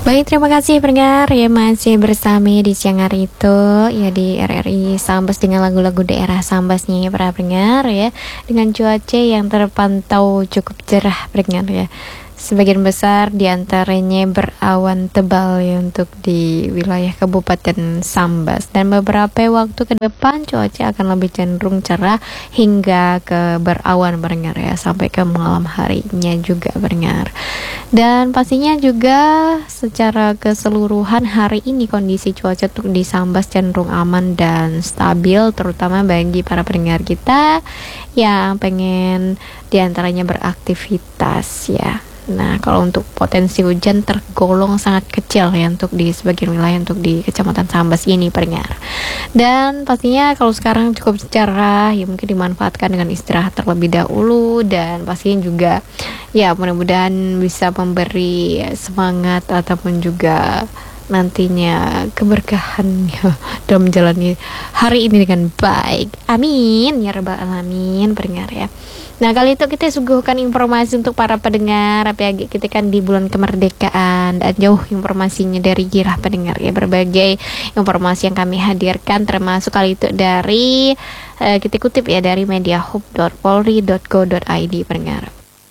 Baik, terima kasih pendengar ya, masih bersama di siang hari itu ya di RRI Sambas dengan lagu-lagu daerah Sambasnya ya para pendengar ya, dengan cuaca yang terpantau cukup cerah pendengar ya. Sebagian besar diantaranya berawan tebal ya untuk di wilayah Kabupaten Sambas, dan beberapa waktu ke depan cuaca akan lebih cenderung cerah hingga ke berawan pendengar ya, sampai ke malam harinya juga pendengar. Dan pastinya juga secara keseluruhan hari ini kondisi cuaca untuk di Sambas cenderung aman dan stabil, terutama bagi para pendengar kita yang pengen diantaranya beraktivitas ya. Nah, kalau untuk potensi hujan tergolong sangat kecil ya untuk di sebagian wilayah untuk di Kecamatan Sambas ini pendengar. Dan pastinya kalau sekarang cukup cerah ya, mungkin dimanfaatkan dengan istirahat terlebih dahulu, dan pastinya juga ya mudah-mudahan bisa memberi semangat ataupun juga nantinya keberkahan ya dalam menjalani hari ini dengan baik. Amin ya rabbal alamin pendengar ya. Nah, kali itu kita suguhkan informasi untuk para pendengar APAG kita kan di bulan kemerdekaan, dan jauh informasinya dari girah pendengar ya, berbagai informasi yang kami hadirkan termasuk kali itu dari kita kutip ya dari mediahub.polri.go.id pendengar.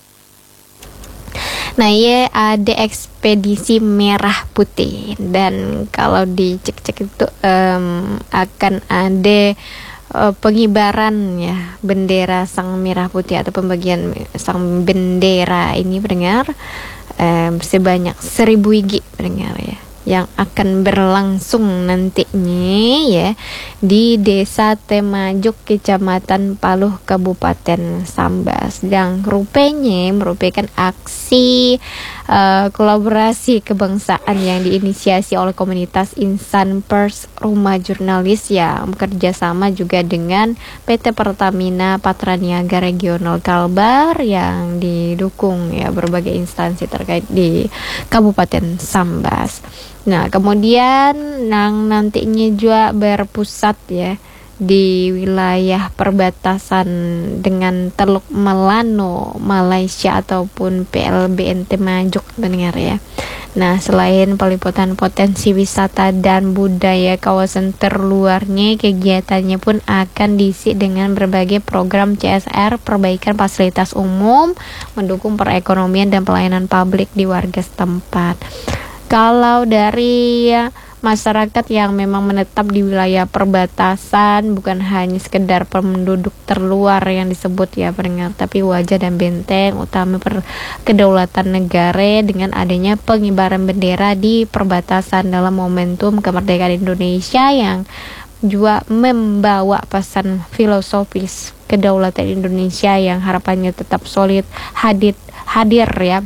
Nah, ya ada ekspedisi merah putih, dan kalau dicek-cek itu akan ada pengibaran ya bendera sang merah putih atau pembagian sang bendera ini pendengar sebanyak 1000 wiji pendengar ya, yang akan berlangsung nantinya ya di Desa Temajuk, Kecamatan Paluh, Kabupaten Sambas, yang rupanya merupakan aksi kolaborasi kebangsaan yang diinisiasi oleh komunitas Insan Pers Rumah Jurnalis yang bekerja sama juga dengan PT Pertamina Patraniaga Regional Kalbar, yang didukung ya berbagai instansi terkait di Kabupaten Sambas. Nah, kemudian nantinya juga berpusat ya di wilayah perbatasan dengan Teluk Melano, Malaysia ataupun PLBN Temajuk pendengar ya. Nah, selain peliputan potensi wisata dan budaya kawasan terluarnya, kegiatannya pun akan diisi dengan berbagai program CSR, perbaikan fasilitas umum, mendukung perekonomian dan pelayanan publik di warga setempat. Kalau dari masyarakat yang memang menetap di wilayah perbatasan, bukan hanya sekedar penduduk terluar yang disebut ya pendengar, tapi wajah dan benteng utama kedaulatan negara dengan adanya pengibaran bendera di perbatasan dalam momentum kemerdekaan Indonesia, yang juga membawa pesan filosofis kedaulatan Indonesia yang harapannya tetap solid hadir ya,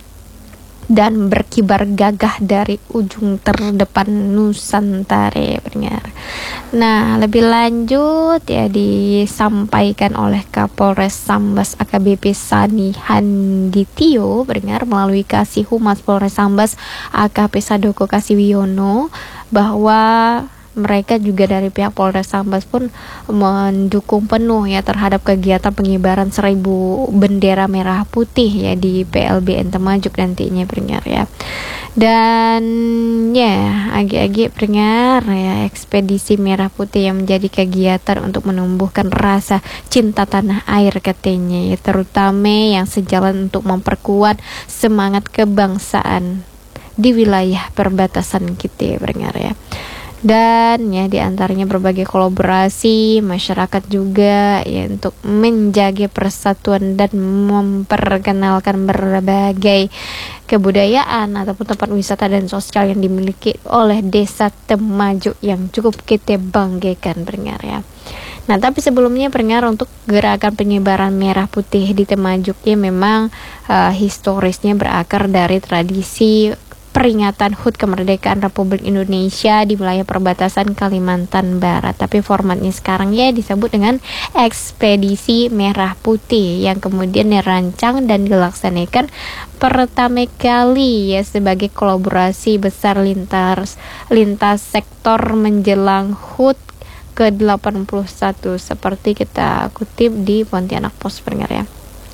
dan berkibar gagah dari ujung terdepan Nusantara pendengar. Nah, lebih lanjut ya disampaikan oleh Kapolres Sambas AKBP Sani Handitio pendengar melalui Kasih Humas Polres Sambas AKP Sadoko Kasiwiono, bahwa mereka juga dari pihak Polres Sambas pun mendukung penuh ya terhadap kegiatan pengibaran 1000 bendera merah putih ya di PLBN Temajuk nantinya pendengar ya. Dan ya agi-agi pendengar ya, ekspedisi merah putih yang menjadi kegiatan untuk menumbuhkan rasa cinta tanah air katanya ya, terutama yang sejalan untuk memperkuat semangat kebangsaan di wilayah perbatasan kita pendengar ya. Dan ya diantaranya berbagai kolaborasi masyarakat juga ya untuk menjaga persatuan dan memperkenalkan berbagai kebudayaan ataupun tempat wisata dan sosial yang dimiliki oleh Desa Temajuk yang cukup kita banggakan pendengar ya. Nah, tapi sebelumnya pendengar, untuk gerakan pengibaran merah putih di Temajuk ya memang historisnya berakar dari tradisi peringatan HUT kemerdekaan Republik Indonesia di wilayah perbatasan Kalimantan Barat. Tapi formatnya sekarang ya disebut dengan ekspedisi merah putih, yang kemudian dirancang dan dilaksanakan pertama kali ya sebagai kolaborasi besar lintas sektor menjelang HUT ke-81 seperti kita kutip di Pontianak Post pendengar ya.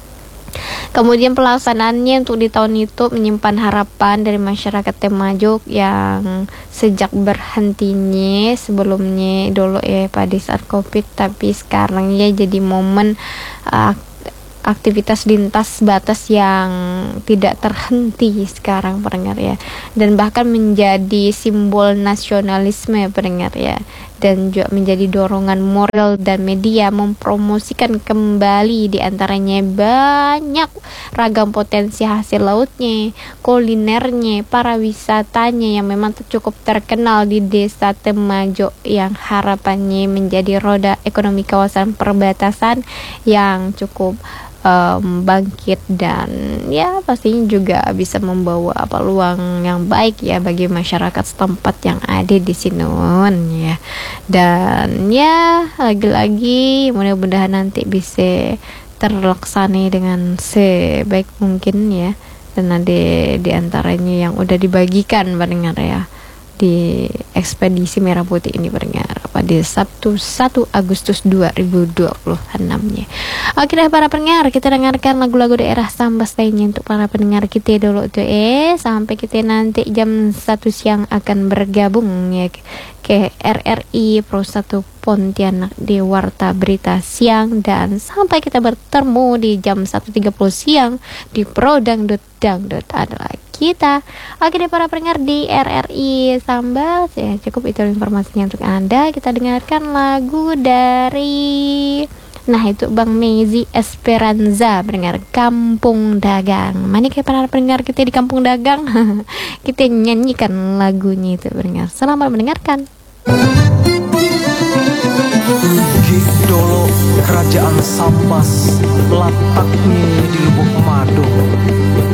Kemudian pelaksanaannya untuk di tahun itu menyimpan harapan dari masyarakat Temajuk yang sejak berhentinya sebelumnya dulu ya pada saat Covid, tapi sekarang ya jadi momen uh, aktivitas lintas batas yang tidak terhenti sekarang pendengar ya, dan bahkan menjadi simbol nasionalisme ya pendengar ya, dan juga menjadi dorongan moral dan media mempromosikan kembali diantaranya banyak ragam potensi hasil lautnya, kulinernya, para wisatanya yang memang cukup terkenal di desa Temajuk yang harapannya menjadi roda ekonomi kawasan perbatasan yang cukup bangkit, dan ya pastinya juga bisa membawa peluang yang baik ya bagi masyarakat setempat yang ada di sini ya. Dan ya lagi-lagi mudah-mudahan nanti bisa terlaksana dengan sebaik mungkin ya, dan ada di antaranya yang udah dibagikan pendengar ya di ekspedisi Merah Putih ini pendengar pada Sabtu 1 Agustus 2026-nya. Oke deh para pendengar, kita dengarkan lagu-lagu daerah Sambas lainnya untuk para pendengar kita dulu tuh sampai kita nanti jam 1 siang akan bergabung ya ke RRI Pro 1 Pontianak di Warta Berita Siang, dan sampai kita bertemu di jam 1.30 siang di Pro Dangdut adalah kita. Oke deh para pendengar di RRI Sambas ya, cukup itu informasinya untuk Anda. Kita dengarkan lagu dari itu Bang Mezi Esperanza pendengar Kampung Dagang. Mana kayak para pendengar kita di Kampung Dagang kita nyanyikan lagunya itu pendengar. Selamat mendengarkan. Gidolo Kerajaan Sambas letaknya di Lubuk Madu.